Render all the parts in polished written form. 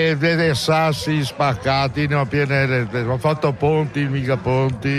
Vede sassi spaccati, ne ho piene, ho fatto ponti, mica ponti.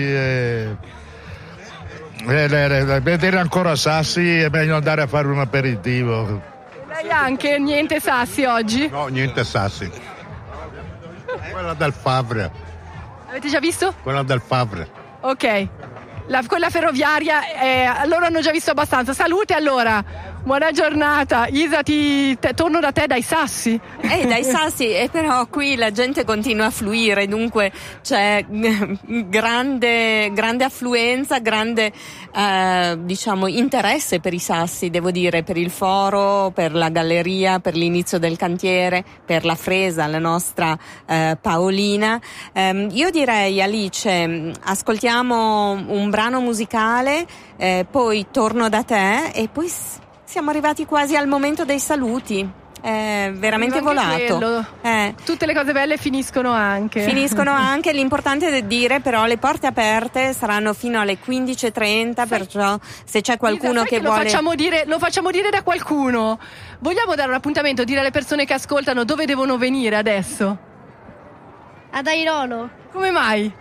Vedere ancora sassi è meglio andare a fare un aperitivo. Lei anche? Niente sassi oggi? No, niente sassi. Quella del Favre. Avete già visto? Quella del Favre. Ok. Quella ferroviaria, allora hanno già visto abbastanza. Salute allora, buona giornata. Isa, torno da te dai sassi. Dai sassi, però qui la gente continua a fluire, dunque c'è grande affluenza, grande diciamo interesse per i sassi, devo dire, per il foro, per la galleria, per l'inizio del cantiere, per la Fresa, la nostra Paolina. Io direi, Alice, ascoltiamo un brano musicale, poi torno da te e poi siamo arrivati quasi al momento dei saluti. È veramente volato. Tutte le cose belle finiscono anche. L'importante è dire però le porte aperte saranno fino alle 15:30, perciò se c'è qualcuno che vuole lo facciamo dire da qualcuno. Vogliamo dare un appuntamento, dire alle persone che ascoltano dove devono venire adesso? Ad Airolo. Come mai?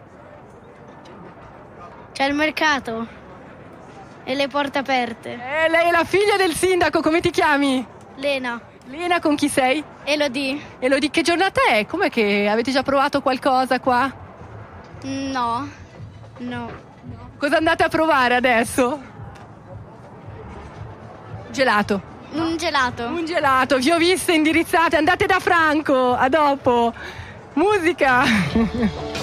C'è il mercato e le porte aperte. Lei è la figlia del sindaco, come ti chiami? Lena, con chi sei? Elodie. Che giornata è? Com'è che avete già provato qualcosa qua? No. Cosa andate a provare adesso? Gelato. Un gelato. Vi ho viste indirizzate, andate da Franco, a dopo. Musica.